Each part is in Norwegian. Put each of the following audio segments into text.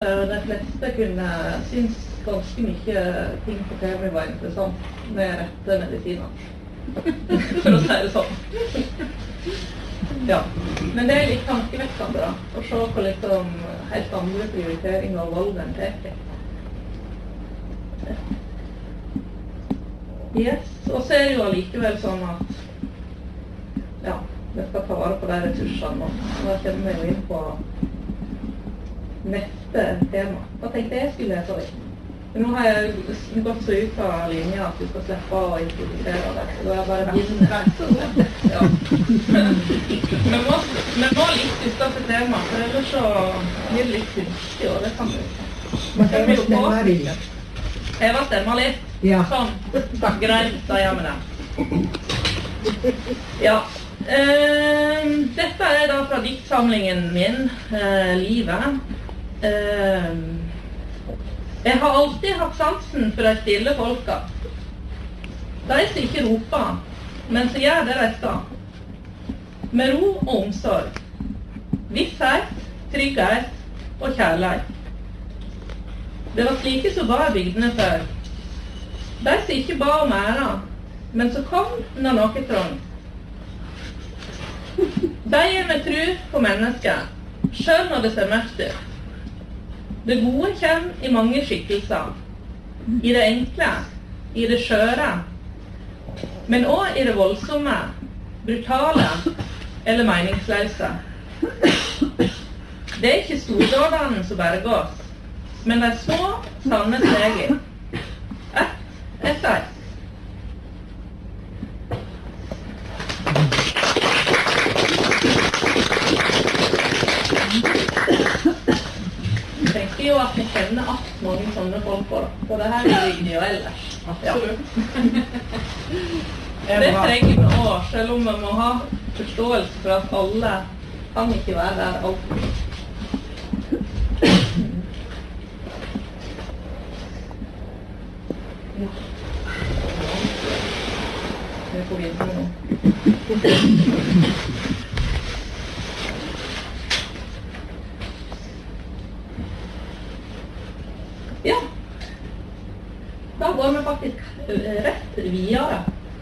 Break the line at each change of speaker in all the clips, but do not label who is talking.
de fleste kunne synes ganske mye ting på TV var interessant med rette medisiner. For å si det sånn. Ja, men det litt tankevekkende da, å se på liksom helt andre prioriteringer og valg enn teke. Yes, og så det jo allikevel sånn at ja, vi skal ta vare på de ressursene, og da kommer vi jo inn på neste tema. Hva tenkte jeg skulle lese litt? Nå har jeg gått så ut av linja at du skal slippe å introdusere det, så da er jeg bare begynner. Ja. Men må litt ut av tema, for ellers så blir det litt kunstig, og det kan du.
Man kan jo stemme litt.
Heva stemma litt.
Ja.
Sånn. Greit, da gjør vi det. Ja. Dette er da fra diktsamlingen min, Livet. Jeg har alltid hatt sansen for de stille folka. De som ikke roper, men som gjør det de skal. Med ro og omsorg. Visshet, trygghet og kjærlighet. Det var slike som var bygdene før. De som ikke ba om æra, men som kom når noe trong. De gir med tro på mennesket, selv når det ser mørkt ut. Det gode kommer i mange skikkelser. I det enkle, i det skjøre, men også i det voldsomme, brutale eller meningsløse. Det er ikke stordådene som berger oss, men de små, sanne stegene. Ett etter ett. Jeg tenker jo at vi kjenner mange sånne folk på det, for det her er jo ellers. Absolutt. Det trenger vi også, selv om vi må ha forståelse for at alle kan ikke være der alltid. Det får vi inn nå. Ja, da går vi faktisk rett videre.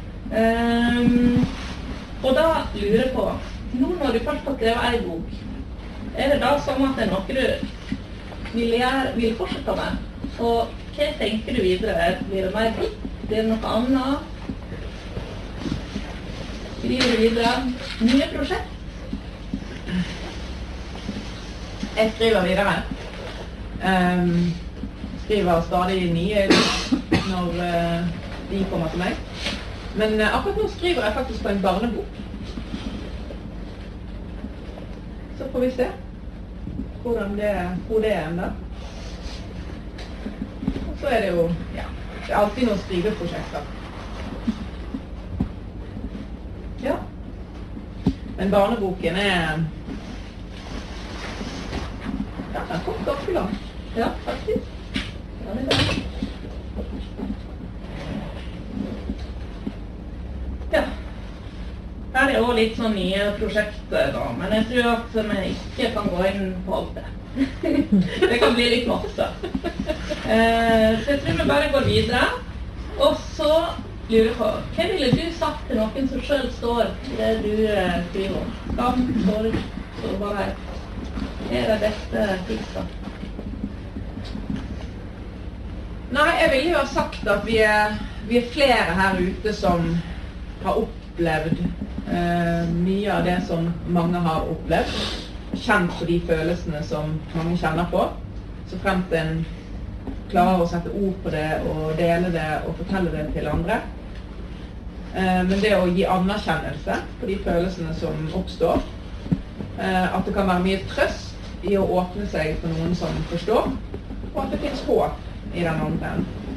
Og da lurer jeg på, nå når du først har skrevet en bok, er det da sånn at det er noe du vil fortsette med? Og hva tenker du videre? Blir det mer dikt? Blir det noe annet? Skriver du videre? Nye prosjekt?
Jeg skriver videre. Skriver stadig nye når de kommer til meg. Men akkurat nå skriver jeg faktisk på en barnebok. Så får vi se hvor det er enda. Og så er det jo, ja, det er alltid noen skriveprosjekter. Ja. Men barneboken er, ja, den kom ganske langt.
Ja, faktisk. Ja, det er det. Ja. Her er også litt sånn nye prosjekter da, men jeg tror at vi ikke kan gå inn på alt det. Det kan bli litt masse. Så jeg tror vi bare går videre, og så lurer på, hva ville du sagt til noen som selv står i det du skriver om? Skam, sorg, sårbarhet. Hva er det beste tipset?
Nei, jeg ville jo ha sagt at vi er flere her ute som har opplevd mye av det som mange har opplevd, kjent på de følelsene som mange kjenner på, så fremt en klarer å sette ord på det og dele det og fortelle det til andre. Men det å gi anerkjennelse på de følelsene som oppstår, at det kan være mye trøst i å åpne seg for noen som forstår, og at det finnes håp i den andre.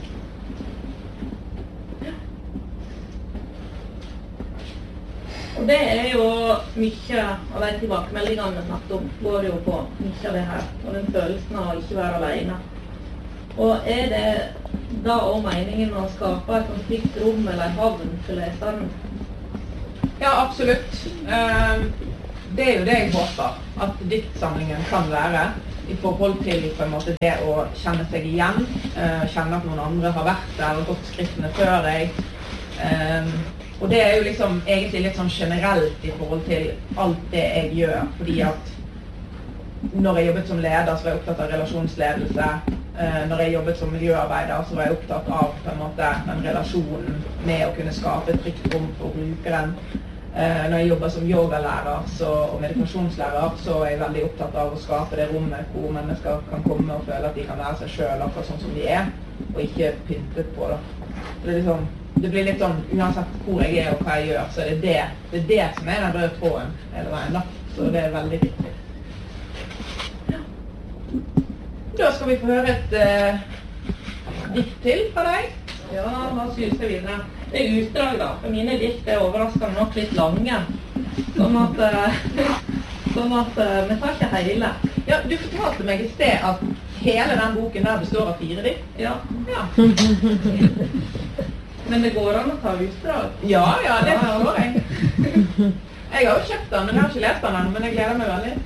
Og det er jo mye av de tilbakemeldingene vi snakket om, går jo på mye av det her, og den følelsen av å ikke være alene. Og er det da også meningen å skape et konflikt rom eller en havn for leseren?
Ja, absolutt. Det er jo det jeg håper, at diktsamlingen kan være. i forhold til på en måte det å kjenne seg igjen, kjenne at noen andre har vært der og gått skrittene før deg. Og det jo liksom egentlig litt sånn generelt i forhold til alt det jeg gjør, fordi at når jeg jobbet som leder så var jeg opptatt av relasjonsledelse. Når jeg jobbet som miljøarbeider så var jeg opptatt av på en måte den relasjonen med å kunne skape et trygt rom for brukeren. Når jeg jobber som yogalærer og meditasjonslærer så jeg veldig opptatt av å skape det rommet hvor mennesker kan komme og føle at de kan være seg selv akkurat sånn som de og ikke pyntet på det. Det blir litt sånn, uansett hvor jeg og hva jeg gjør, så det det som den røde tråden hele veien da. Så det veldig viktig. Ja. Da skal vi få høre et dikt til fra deg.
Ja, hva synes jeg videre? Det utdrag da, for mine dikt overraskende nok litt lange. Sånn at vi tar ikke hele.
Ja, du fortalte meg i sted at hele den boken der består av 4 dikt.
Ja. Men det går an å ta utdrag.
Ja, det forstår jeg. Jeg har jo kjøpt den, men jeg har ikke lest den ennå, men jeg gleder meg veldig.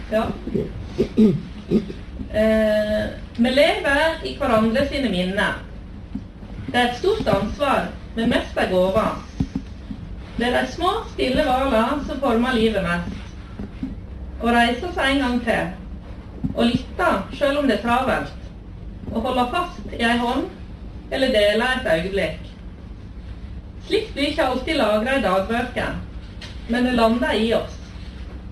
Ja. Vi lever i hverandre sine minner. Det et stort ansvar, men mest gåva. Det de små, stille valene som former livet mest. Å reise seg en gang til, og lytte, selv om det travelt. Å holde fast i en hånd, eller dele et øyeblikk. Slikt blir ikke alltid lagret i dagbøker, men det lander i oss.